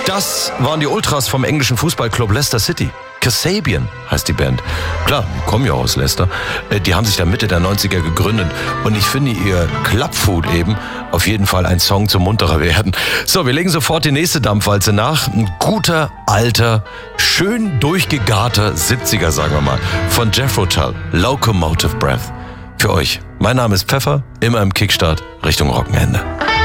Das waren die Ultras vom englischen Fußballclub Leicester City. Kasabian heißt die Band. Klar, die kommen ja aus Leicester. Die haben sich da Mitte der 90er gegründet. Und ich finde ihr Clubfood eben auf jeden Fall ein Song zum munterer werden. So, wir legen sofort die nächste Dampfwalze nach. Ein guter, alter, schön durchgegarter 70er, sagen wir mal, von Jethro Tull, Locomotive Breath. Für euch. Mein Name ist Pfeffer, immer im Kickstart Richtung Rockenende.